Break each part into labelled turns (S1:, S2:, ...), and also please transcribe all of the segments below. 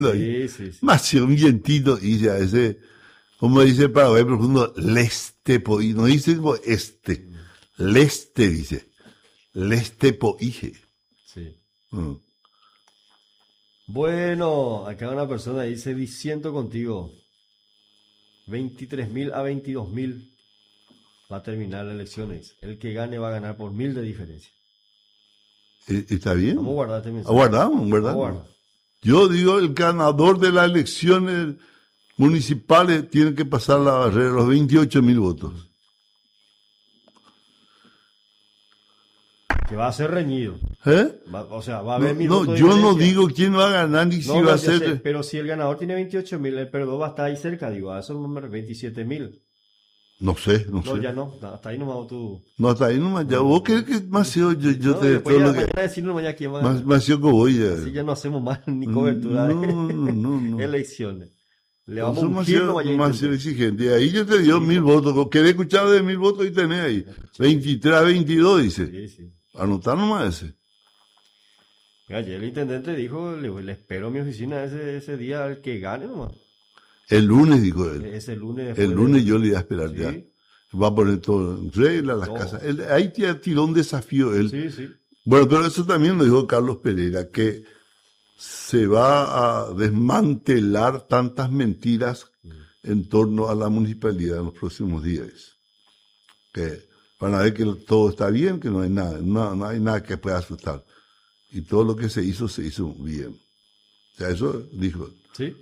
S1: Sí, sí, sí.
S2: Más un vientito, y ya ese, como dice Paraguay profundo, leste y no dice como este, leste dice, leste poije.
S1: Sí.
S2: Mm.
S1: Bueno, acá una persona dice, diciendo contigo, 23.000 a 22.000 va a terminar las elecciones. El que gane va a ganar por 1.000 de diferencia.
S2: ¿Está
S1: Vamos a
S2: bien?
S1: guardar este mensaje.
S2: Aguardamos,
S1: Vamos a
S2: ¿verdad?
S1: guardar.
S2: Yo digo, el ganador de las elecciones municipales tiene que pasar la barrera de los 28.000 votos.
S1: Que va a ser reñido.
S2: ¿Eh?
S1: O sea, va a haber
S2: No,
S1: 1.000
S2: no,
S1: votos de
S2: yo no
S1: diferencia.
S2: digo quién va a ganar ni si
S1: No,
S2: va
S1: no,
S2: a
S1: ya sé,
S2: ser.
S1: pero si el ganador tiene 28.000, el perdedor va a estar ahí cerca, digo, a esos números 27.000.
S2: No sé, no
S1: No,
S2: sé.
S1: ya no, hasta ahí nomás tú.
S2: No, hasta ahí nomás. Ya, vos querés que más yo
S1: No,
S2: te
S1: después
S2: todo
S1: ya
S2: lo que.
S1: mañana decirnos mañana quién va a
S2: Más,
S1: ganar.
S2: más yo que voy ya.
S1: Así ya no hacemos más ni cobertura de
S2: No.
S1: elecciones. Le
S2: No
S1: vamos a
S2: son
S1: ungir nomás ya
S2: demasiado
S1: intento.
S2: exigente. Ahí yo te dio 1.000 votos. ¿Querés escuchar de 1.000 votos? Y tenés ahí. 23 a 22, dice.
S1: Sí, sí.
S2: Anotar nomás ese.
S1: Ayer el intendente dijo, le espero a mi oficina ese día al que gane nomás.
S2: El lunes, dijo él.
S1: Ese lunes después
S2: El lunes
S1: del-
S2: yo le iba a esperar
S1: Sí,
S2: ya. Va a poner todo en regla, las
S1: todo.
S2: casas. Ahí tiró un desafío él.
S1: Sí, sí.
S2: Bueno, pero eso también lo dijo Carlos Pereira, que se va a desmantelar tantas mentiras en torno a la municipalidad en los próximos días. Que van a ver que todo está bien, que no hay nada, no hay nada que pueda asustar. Y todo lo que se hizo bien. O sea, eso dijo.
S1: Sí.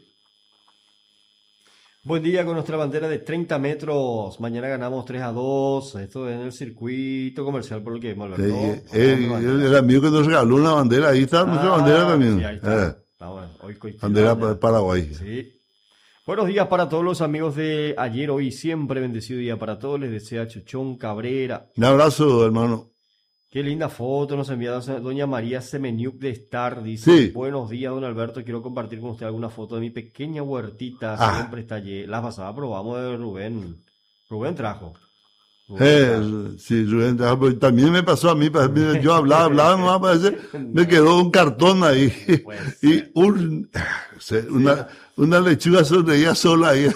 S1: Buen día con nuestra bandera de 30 metros. Mañana ganamos 3-2. Esto en el circuito comercial por lo que vimos,
S2: El amigo que nos regaló una bandera, ahí está nuestra bandera también.
S1: Sí, ahí está. Bueno, hoy
S2: Bandera de Paraguay.
S1: Sí. Buenos días para todos los amigos de ayer, hoy, siempre bendecido día para todos. Les desea Chuchón Cabrera.
S2: Un abrazo, hermano.
S1: Qué linda foto nos envía doña María Semeniuk de Star. Dice,
S2: Sí.
S1: buenos días, don Alberto. Quiero compartir con usted alguna foto de mi pequeña huertita. Siempre está allí. La pasada probamos de Rubén. Rubén trajo.
S2: Sí, Rubén, pues también me pasó a mí. Yo hablaba, nomás parece, me quedó un cartón ahí.
S1: Pues,
S2: Y una lechuga sonreía sola ahí.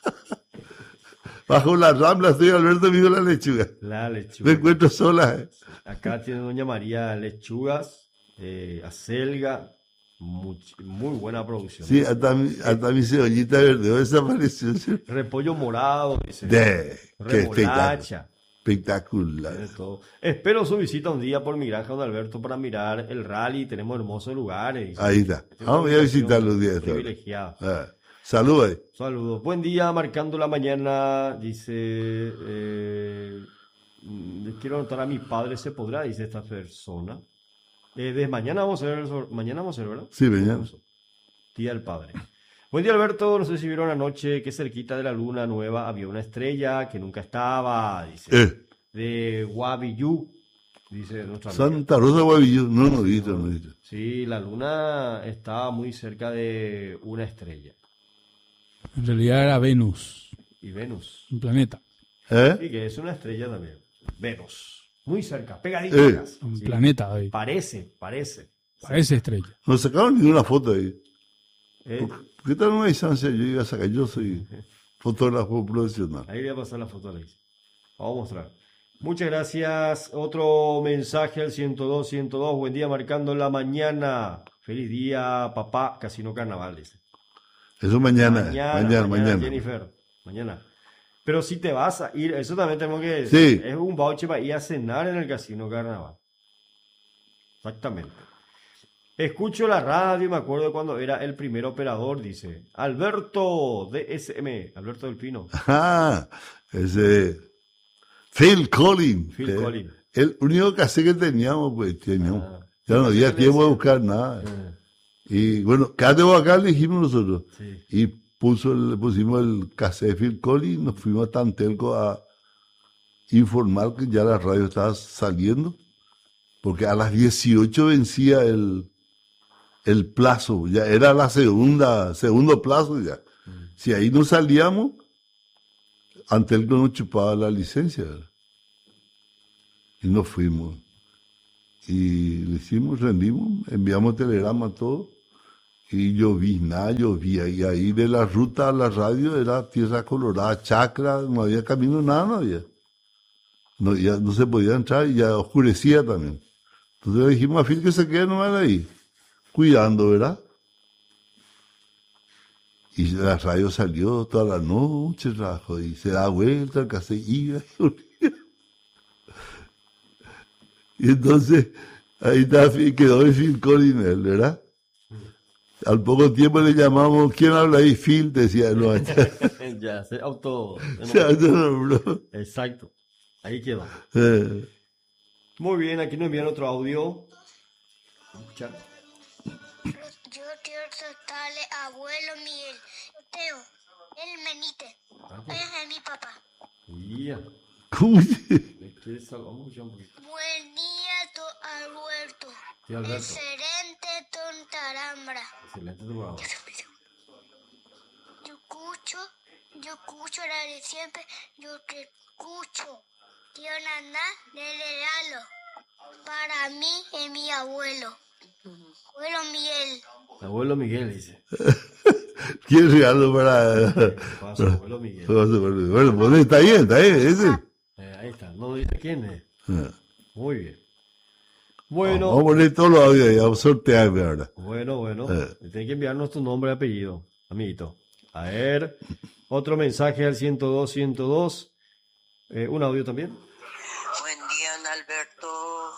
S2: Bajo la rambla estoy, Alberto, vivo la lechuga.
S1: La
S2: Me
S1: lechuga.
S2: encuentro sola.
S1: Acá tiene doña María lechugas, acelga, muy buena producción.
S2: Sí, hasta mi cebollita verde desapareció.
S1: Repollo morado, dice.
S2: Qué
S1: Remolacha.
S2: espectacular.
S1: Tiene todo. Espero su visita un día por mi granja, don Alberto, para mirar el rally. Tenemos hermosos lugares. Dice.
S2: Ahí está.
S1: Esta es una
S2: Vamos a
S1: ubicación
S2: visitarlo un día de esta hora.
S1: privilegiada.
S2: Saludos.
S1: Saludos. Buen día, marcando la mañana. Dice, quiero anotar a mi padre, ¿se podrá? Dice esta persona. De mañana vamos a ver, ¿verdad?
S2: Sí, mañana.
S1: Día del Padre. Buen día, Alberto. No sé si vieron anoche que cerquita de la luna nueva había una estrella que nunca estaba. Dice. De Guavillú. Dice nuestra amiga.
S2: Santa Rosa Guavillo. No he visto.
S1: Sí, la luna está muy cerca de una estrella.
S3: En realidad era Venus,
S1: Y Venus.
S3: un planeta.
S1: Sí, que es una estrella también. Venus. Muy cerca, pegadito a casa.
S3: Un
S1: Sí.
S3: planeta, David.
S1: Parece.
S3: Parece estrella.
S2: No sacaron ninguna foto ahí.
S1: ¿Eh?
S2: ¿Por qué tal una distancia yo iba a sacar? Yo soy fotógrafo profesional.
S1: Ahí voy a pasar la foto a Alex. Vamos a mostrar. Muchas gracias. Otro mensaje al 102. Buen día, marcando la mañana. Feliz día, papá. Casino Carnaval, dice.
S2: Eso mañana.
S1: Jennifer. Mañana. Pero si te vas a ir, eso también tenemos que decir.
S2: Sí.
S1: Es un voucher para ir a cenar en el Casino Carnaval. Exactamente. Escucho la radio y me acuerdo de cuando era el primer operador, dice. Alberto DSM. Alberto del Pino.
S2: Ese Phil Collins.
S1: Phil Collins.
S2: El único cassette que teníamos, pues, ya no había tiempo de buscar nada. Y bueno, quédate vos acá, le dijimos nosotros.
S1: Sí.
S2: Y le pusimos el cassette Phil Collins, nos fuimos a Tantelco a informar que ya la radio estaba saliendo, porque a las 18 vencía el plazo, ya era la segundo plazo ya. Si ahí no salíamos, Antelco nos chupaba la licencia, ¿verdad? Y nos fuimos. Y le hicimos, rendimos, enviamos telegrama a todo. y llovía, y ahí de la ruta a la radio era tierra colorada, chacra, no había camino, nada, no había. No, ya no se podía entrar y ya oscurecía también. Entonces le dijimos a Phil que se quede nomás ahí, cuidando, ¿verdad? Y la radio salió toda la noche, rajo, y se da vuelta, casi iba y volvía. Y entonces, ahí está, quedó el Phil Collins, ¿verdad? Al poco tiempo le llamamos, ¿quién habla ahí? Phil, decía, no,
S1: Ya, se auto...
S2: se autonombró.
S1: Exacto. Ahí quedó. Muy bien, aquí nos envían otro audio. Escuchar.
S4: Yo quiero tratarle a abuelo Miguel. Teo, el menite. Es mi papá.
S1: Ya.
S2: ¿Cómo se?
S1: ¿Le quieres salvar mucho?
S4: Buen día, Alberto.
S1: Sí, Alberto.
S4: Excelente tontarambra.
S1: Excelente tu programa.
S4: Yo escucho la de siempre. Yo te escucho. Tío Nana, le regalo. Para mí es mi abuelo. Abuelo Miguel.
S1: Abuelo Miguel dice.
S2: ¿Quién regalo para...?
S1: Para su abuelo Miguel.
S2: Bueno, pues está bien, ese.
S1: Ahí está. No dice quién es.
S2: Ah.
S1: Muy bien. Bueno.
S2: Vamos a poner todos los audios ahí, vamos a sortearme ahora.
S1: Bueno. Tiene que enviarnos tu nombre y apellido, amiguito. A ver. Otro mensaje al 102. Un audio también.
S5: Buen día, don Alberto.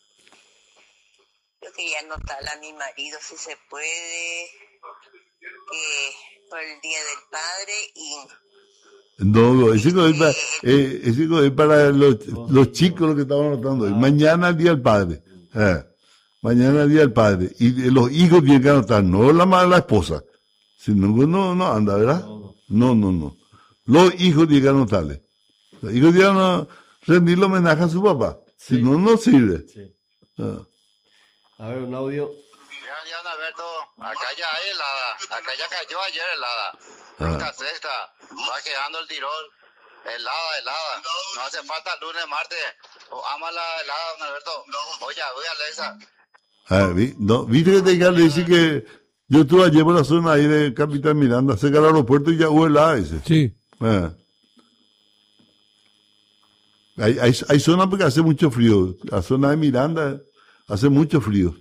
S5: Yo quería anotarle a mi marido si se puede, que por el Día del Padre y...
S2: No, ese es para los chicos lo que estamos anotando hoy. Mañana el Día del Padre. Mañana el Día del Padre. Y los hijos tienen que anotar, no la madre, la esposa. Si no, no anda, ¿verdad? No. Los hijos tienen que anotarle. Los hijos tienen que rendirle homenaje a su papá.
S1: Sí.
S2: Si no, no sirve.
S1: Sí. A ver, un audio.
S6: Ya, don Alberto, acá ya hay helada. Acá ya cayó ayer helada. Esta sexta, va quedando el tirón. Helada. No hace falta lunes, martes. O ama la helada, don Alberto. Oye, Alexa.
S2: Viste que te decir que yo estuve ayer por la zona ahí de Capitán Miranda, cerca del aeropuerto y ya hubo helada, dice.
S3: Sí.
S2: Hay zonas porque hace mucho frío. La zona de Miranda hace mucho frío.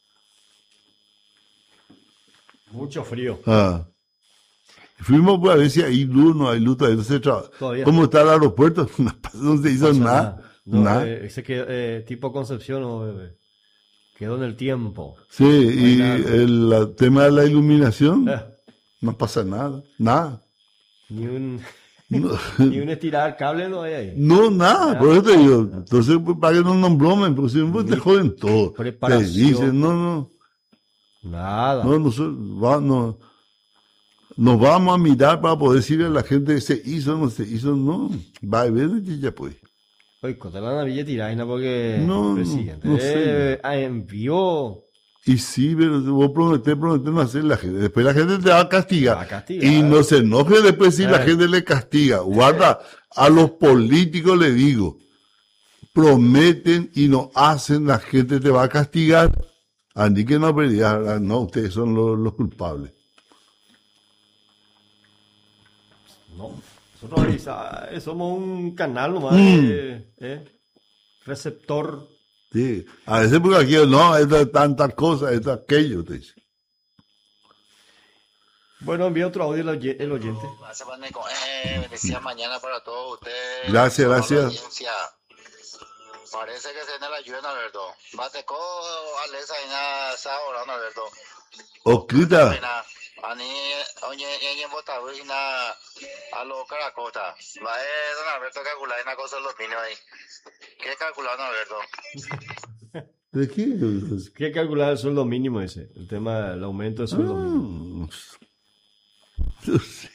S1: Mucho frío.
S2: Fuimos pues, a ver si hay luz, no hay luz
S1: Todavía.
S2: ¿Cómo está el aeropuerto? No se hizo nada. Nada.
S1: Ese que tipo Concepción quedó en el tiempo.
S2: Sí, y
S1: nada.
S2: el tema de la iluminación, no pasa nada.
S1: Ni un
S2: No,
S1: ni un estirar cable no hay ahí.
S2: no, nada, por eso te digo. Entonces, pues, para que no nos bromen, porque si no, te joden todo. Te
S1: Preparación.
S2: dicen, no.
S1: Nada.
S2: No, nos vamos a mirar para poder decirle a la gente se hizo, no se hizo, no. Va a ver y ya pues.
S1: Oye, contra la navilla tiraina porque
S2: No,
S1: el presidente
S2: no sé.
S1: envió
S2: Y sí, pero vos prometés no hacer la gente. Después la gente te va a castigar.
S1: Va a castigar.
S2: Y no se enoje después si la gente le castiga. Guarda, a los políticos le digo, prometen y no hacen, la gente te va a castigar. Andí que no perdía, no, ustedes son los culpables.
S1: No, nosotros somos un canal nomás, receptor.
S2: Sí, a veces porque aquí no, esto es tantas cosas, esto es aquello, te dice.
S1: Bueno, envía otro audio el oyente.
S6: Decía mañana para todos ustedes.
S2: Gracias.
S6: Parece que se la ayuda, Alberto. Bateco, Alexa, y nada, está orando, Alberto.
S2: Oquita,
S6: Ani, oye, en Botabina, a lo Caracota. Va a don Alberto calcular una cosa los niños ahí. ¿Qué calcular, don Alberto?
S2: ¿de qué?
S1: ¿Qué calcular el sueldo mínimo ese? El tema del aumento del sueldo mínimo.
S2: No sé,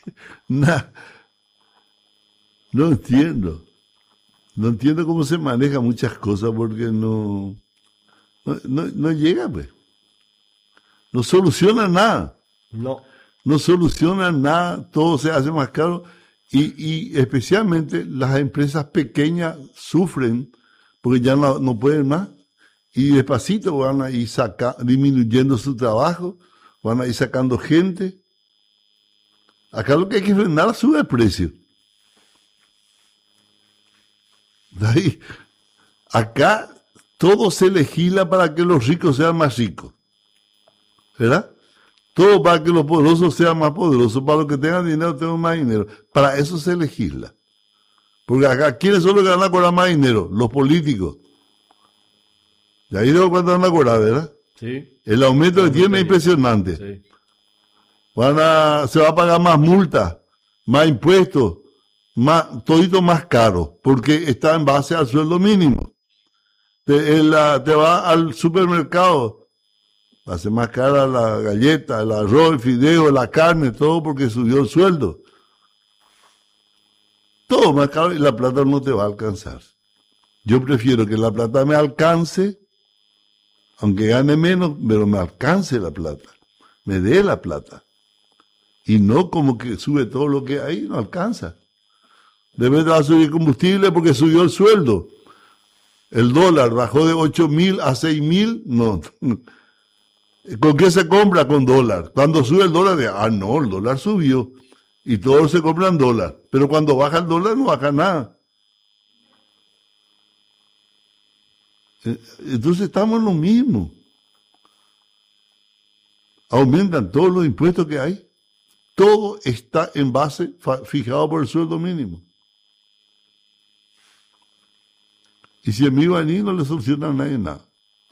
S2: no entiendo. No entiendo cómo se manejan muchas cosas porque no llega, pues. No soluciona nada. No soluciona nada, todo se hace más caro y especialmente las empresas pequeñas sufren porque ya no pueden más y despacito van a ir disminuyendo su trabajo van a ir sacando gente. Acá lo que hay que frenar sube el precio. De ahí, acá todo se legisla para que los ricos sean más ricos. ¿Verdad? Todo para que los poderosos sean más poderosos, para los que tengan dinero tengan más dinero. Para eso se legisla. Porque acá, ¿quiénes son los que van a cobrar más dinero? Los políticos. Y ahí de cuánto van a cobrar, ¿verdad?
S1: Sí.
S2: El aumento que tiene es impresionante.
S1: Sí.
S2: Se va a pagar más multas, más impuestos, todito más caro, porque está en base al sueldo mínimo. Te va al supermercado, va a ser más cara la galleta, el arroz, el fideo, la carne, todo porque subió el sueldo. Todo más caro y la plata no te va a alcanzar. Yo prefiero que la plata me alcance, aunque gane menos, pero me alcance la plata, me dé la plata. Y no como que sube todo lo que hay, no alcanza. De vez va a subir combustible porque subió el sueldo. El dólar bajó de 8.000 a 6.000, no. ¿Con qué se compra? Con dólar. Cuando sube el dólar, no, el dólar subió. Y todos se compran dólar. Pero cuando baja el dólar, no baja nada. Entonces estamos en lo mismo. Aumentan todos los impuestos que hay. Todo está en base fijado por el sueldo mínimo. Y si en Ibaní no le soluciona a nadie nada.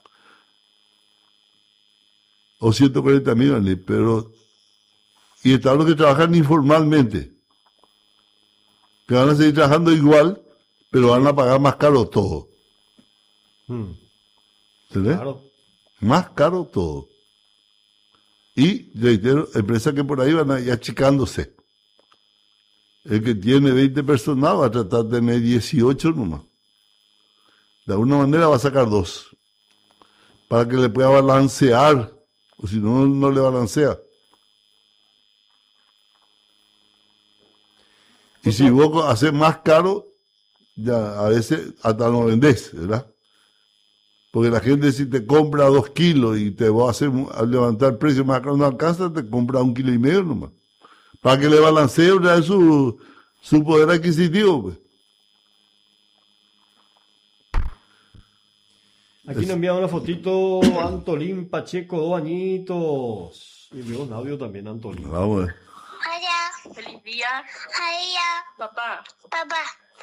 S2: O 140.000 Ibaní, pero... Y están los que trabajan informalmente. Que van a seguir trabajando igual, pero van a pagar más caro todo. ¿Entendés?
S1: Claro.
S2: Más caro todo. Y, reitero, empresas que por ahí van a ir achicándose. El que tiene 20 personas va a tratar de tener 18 nomás. De alguna manera va a sacar 2. Para que le pueda balancear. O si no, no le balancea. Y si vos haces más caro, ya a veces hasta no vendés, ¿verdad? Porque la gente si te compra 2 kilos y te va a levantar el precio más caro, no alcanza, te compra 1,5 kilos nomás. Para que le balancee su poder adquisitivo, pues.
S1: Aquí nos enviaba una fotito Antolín Pacheco, 2 añitos. Y envió un audio también, Antolín.
S2: Vamos a ver.
S4: Hola,
S7: Feliz día,
S4: hola,
S7: papá.
S4: papá.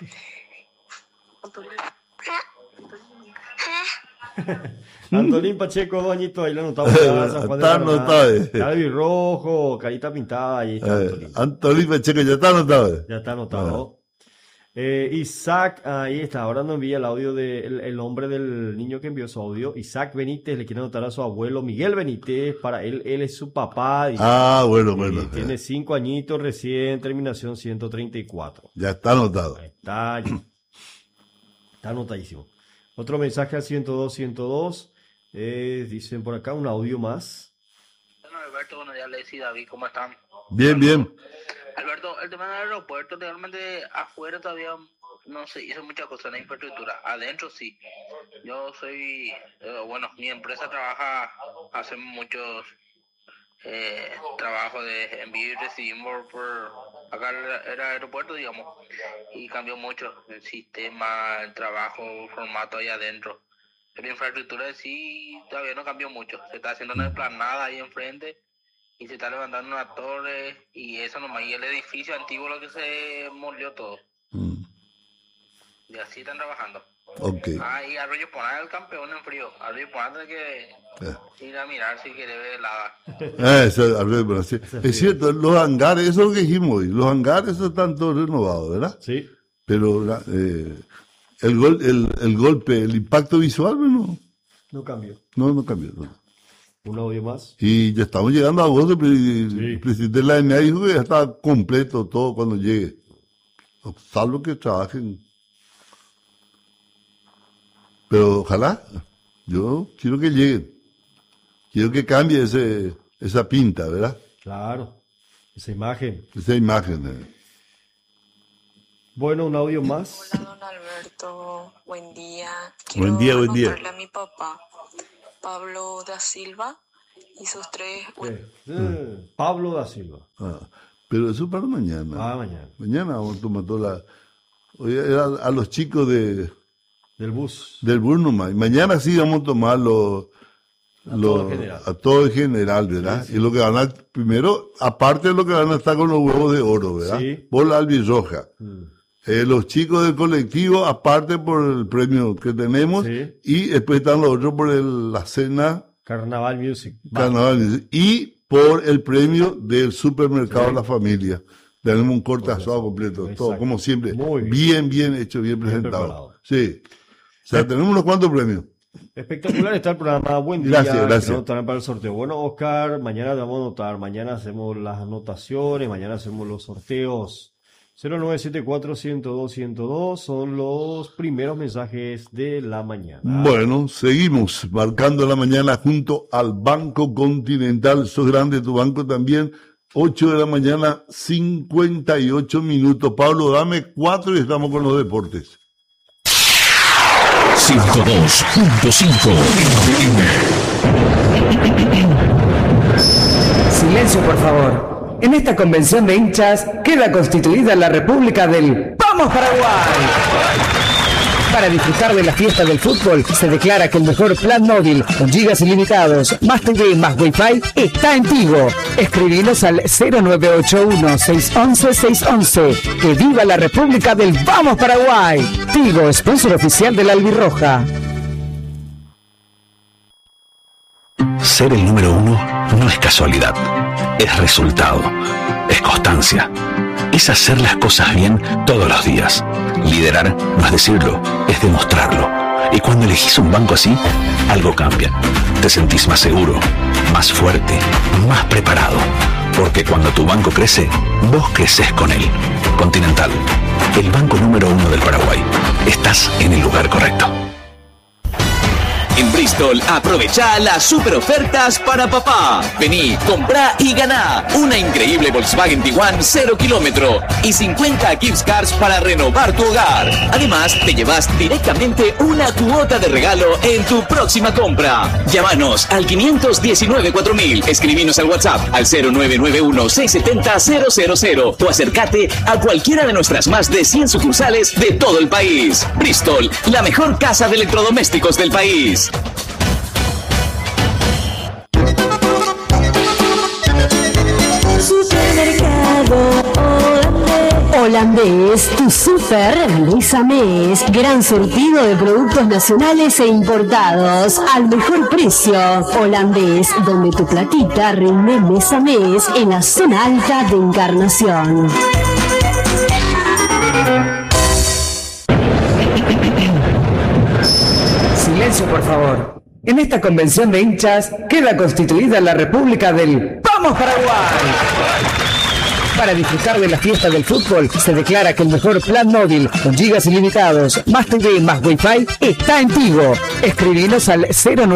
S1: Antolín Pacheco, 2 añitos, ahí lo anotamos. Ya, San Juan de
S2: Está
S1: Paraná.
S2: anotado.
S1: Calvi rojo, carita pintada, ahí está Antolín.
S2: Antolín Pacheco, ya está anotado.
S1: Ya está anotado. Isaac, ahí está, ahora nos envía el audio del nombre del niño que envió su audio. Isaac Benítez le quiere anotar a su abuelo Miguel Benítez, para él es su papá. Dice.
S2: Bueno.
S1: Tiene 5 añitos recién, terminación 134.
S2: Ya está anotado.
S1: Ahí está, está anotadísimo. Otro mensaje al 102. Dicen por acá un audio más.
S7: Bueno, Alberto, buenos días, Leslie, David, ¿cómo están?
S2: Bien.
S7: Alberto, el tema del aeropuerto, realmente afuera todavía no se hizo mucha cosa en la infraestructura. Adentro sí. Yo soy, mi empresa hace muchos trabajos de envío y recibimos por acá era aeropuerto, digamos, y cambió mucho el sistema, el trabajo, el formato ahí adentro. Pero la infraestructura sí todavía no cambió mucho. Se está haciendo una explanada ahí enfrente y se está levantando una torre y eso nomás, y el edificio antiguo lo que se molió todo. Y así están trabajando.
S2: Ok.
S7: Y Arroyo Poná el campeón en frío. Arroyo Poná tiene que ir a mirar si quiere ver helada.
S2: Es cierto, los hangares, eso es lo que dijimos hoy, los hangares están todos renovados, ¿verdad?
S1: Sí.
S2: Pero el golpe, el impacto visual,
S1: No cambió.
S2: no cambió. No.
S1: Un audio más.
S2: Y ya estamos llegando a agosto, el
S1: Sí.
S2: presidente de la ENEA dijo que ya está completo todo cuando llegue. Salvo que trabajen. Pero ojalá, yo quiero que lleguen. Quiero que cambie esa pinta, ¿verdad?
S1: Claro. Esa imagen.
S2: Esa imagen.
S1: Bueno, un audio más.
S8: Hola, don Alberto. Buen día.
S2: Buen día.
S8: Quiero anotarle a mi papá, Pablo da Silva, y sus tres...
S1: Pablo da Silva.
S2: Pero eso para mañana.
S1: Mañana.
S2: Mañana vamos a tomar toda la... Hoy era a los chicos
S1: del bus.
S2: Del bus nomás. Y mañana sí vamos a tomar a todo en general, ¿verdad?
S1: Sí.
S2: Y lo que van a, primero, aparte de lo que van a estar con los huevos de oro, ¿verdad?
S1: Sí.
S2: Por la albirroja. Los chicos del colectivo, aparte por el premio que tenemos,
S1: Sí.
S2: y después están los otros por la cena
S1: Carnaval Music.
S2: Carnaval Music, y por el premio del supermercado
S1: Sí.
S2: La Familia. Tenemos un corte asado completo,
S1: Exacto.
S2: todo como siempre.
S1: Muy bien.
S2: Bien hecho, bien presentado.
S1: preparado.
S2: Sí. O sea, tenemos unos cuantos premios.
S1: Espectacular está el programa. Buen día.
S2: Gracias.
S1: Queremos también para el sorteo. Bueno, Oscar, mañana te vamos a anotar. Mañana hacemos las anotaciones, mañana hacemos los sorteos. 0974-102-102 son los primeros mensajes de la mañana.
S2: Bueno, seguimos marcando la mañana junto al Banco Continental. Sos grande tu banco también. 8 de la mañana, 58 minutos. Pablo, dame 4 y estamos con los deportes.
S9: 102.5.
S10: Silencio, por favor. En esta convención de hinchas queda constituida la República del ¡Vamos Paraguay! Para disfrutar de la fiesta del fútbol, se declara que el mejor plan móvil con gigas ilimitados, más TV más Wi-Fi está en Tigo. Escribinos al 0981-611-611. ¡Que viva la República del ¡Vamos Paraguay! Tigo, sponsor oficial de la Albirroja.
S9: Ser el número 1 no es casualidad, es resultado, es constancia, es hacer las cosas bien todos los días. Liderar no es decirlo, es demostrarlo. Y cuando elegís un banco así, algo cambia. Te sentís más seguro, más fuerte, más preparado. Porque cuando tu banco crece, vos creces con él. Continental, el banco número 1 del Paraguay. Estás en el lugar correcto.
S11: En Bristol, aprovecha las super ofertas para papá. Vení, comprá y ganá una increíble Volkswagen Tiguan 0 kilómetro y 50 gift cards para renovar tu hogar. Además, te llevas directamente una cuota de regalo en tu próxima compra. Llámanos al 519-4000, escribinos al WhatsApp al 0991-670-000 o acércate a cualquiera de nuestras más de 100 sucursales de todo el país. Bristol, la mejor casa de electrodomésticos del país.
S12: Supermercado Holandés, tu super mes a mes. Gran surtido de productos nacionales e importados al mejor precio. Holandés, donde tu platita rinde mes a mes en la zona alta de Encarnación.
S10: Silencio, por favor. En esta convención de hinchas queda constituida la República del ¡Vamos Paraguay! Para disfrutar de la fiesta del fútbol, se declara que el mejor plan móvil con gigas ilimitados, más TV más Wi-Fi está en Tigo. Escribinos al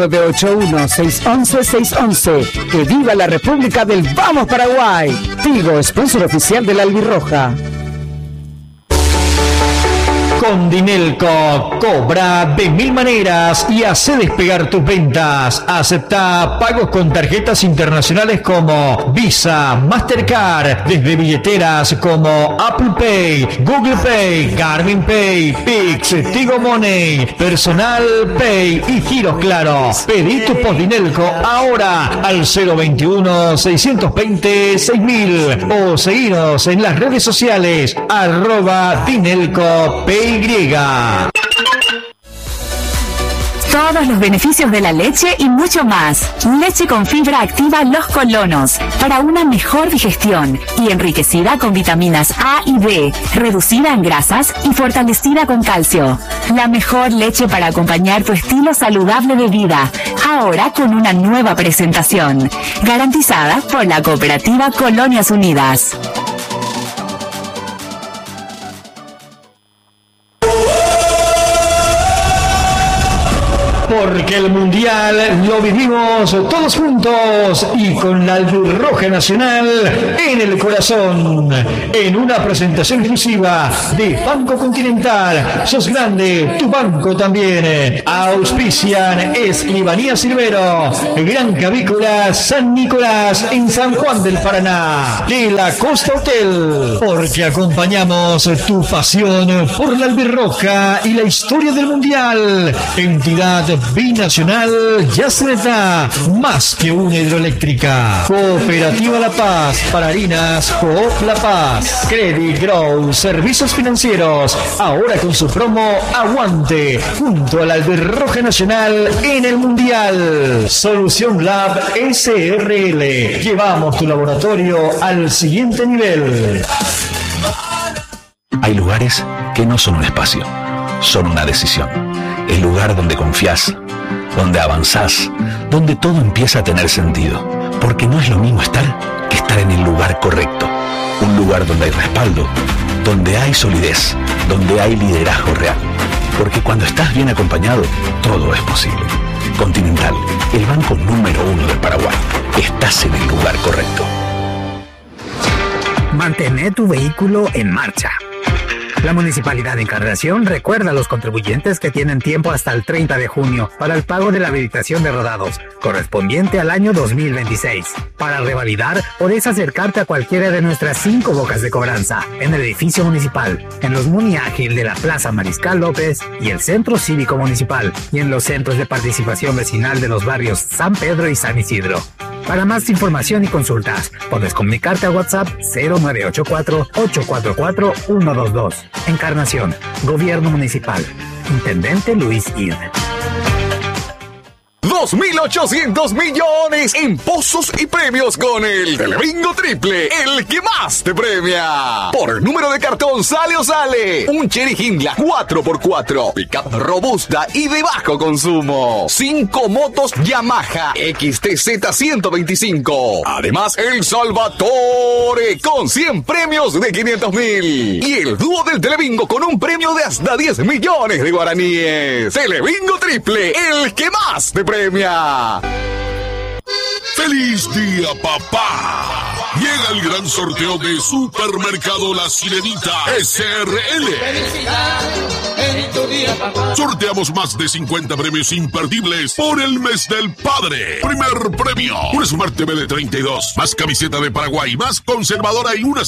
S10: 0981-611-611. ¡Que viva la República del ¡Vamos Paraguay! Tigo, sponsor oficial de la Albirroja.
S13: Con Dinelco, cobra de 1000 maneras y hace despegar tus ventas. Acepta pagos con tarjetas internacionales como Visa, Mastercard, desde billeteras como Apple Pay, Google Pay, Garmin Pay, Pix, Tigo Money, Personal Pay y Giros Claro. Pedí tu post Dinelco ahora al 021-620-6000 o seguinos en las redes sociales @DinelcoPay.
S14: Todos los beneficios de la leche y mucho más. Leche con fibra activa Los Colonos para una mejor digestión y enriquecida con vitaminas A y B, reducida en grasas y fortalecida con calcio. La mejor leche para acompañar tu estilo saludable de vida, ahora con una nueva presentación, garantizada por la cooperativa Colonias Unidas.
S13: porque el Mundial lo vivimos todos juntos y con la albirroja nacional en el corazón. En una presentación exclusiva de Banco Continental. Sos grande, tu banco también. Auspician Escribanía Silvero, Gran Cavícola San Nicolás en San Juan del Paraná, de la Costa Hotel, porque acompañamos tu pasión por la albirroja y la historia del Mundial. Entidad binacional Yacyretá, más que una hidroeléctrica. Cooperativa La Paz, para harinas Coop La Paz. Credit Grow, servicios financieros, ahora con su promo Aguante, junto a la albirroja nacional en el Mundial. Solución Lab SRL, llevamos tu laboratorio al siguiente nivel.
S9: Hay lugares que no son un espacio, son una decisión. El lugar donde confías, donde avanzás, donde todo empieza a tener sentido. Porque no es lo mismo estar que estar en el lugar correcto. Un lugar donde hay respaldo, donde hay solidez, donde hay liderazgo real. Porque cuando estás bien acompañado, todo es posible. Continental, el banco número 1 del Paraguay. Estás en el lugar correcto.
S15: Mantén tu vehículo en marcha. La Municipalidad de Encarnación recuerda a los contribuyentes que tienen tiempo hasta el 30 de junio para el pago de la habilitación de rodados, correspondiente al año 2026. Para revalidar, podés acercarte a cualquiera de nuestras 5 bocas de cobranza, en el edificio municipal, en los Muni Ágil de la Plaza Mariscal López y el Centro Cívico Municipal, y en los centros de participación vecinal de los barrios San Pedro y San Isidro. Para más información y consultas, puedes comunicarte a WhatsApp 0984-844-122. Encarnación, Gobierno Municipal. Intendente Luis Id.
S16: 2.800 millones en pozos y premios con el Telebingo Triple, el que más te premia. Por número de cartón sale o sale un Chery Hindla 4x4, pickup robusta y de bajo consumo, 5 motos Yamaha XTZ 125. Además, el Salvatore con 100 premios de 500.000. Y el dúo del Telebingo con un premio de hasta 10 millones de guaraníes. Telebingo Triple, el que más te premia.
S17: ¡Feliz día, papá! Llega el gran sorteo de Supermercado La Sirenita SRL.
S18: En tu día, papá.
S17: Sorteamos más de 50 premios imperdibles por el mes del padre. Primer premio: una Smart TV de 32, más camiseta de Paraguay, más conservadora y una